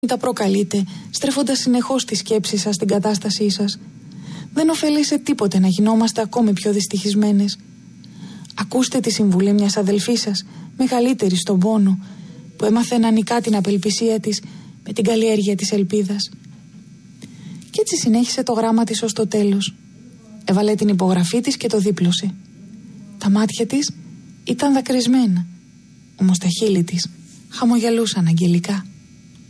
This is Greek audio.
τα προκαλείτε, στρέφοντας συνεχώς τη σκέψη σας στην κατάστασή σας. Δεν ωφελεί σε τίποτε να γινόμαστε ακόμη πιο δυστυχισμένες. Ακούστε τη συμβουλή μιας αδελφής σας, μεγαλύτερη στον πόνο, που έμαθε να νικά την απελπισία της με την καλλιέργεια της ελπίδας. Κι έτσι συνέχισε το γράμμα της ως το τέλος. Έβαλε την υπογραφή της και το δίπλωσε. Τα μάτια της ήταν δακρυσμένα, όμως τα χείλη της χαμογελούσαν αγγελικά.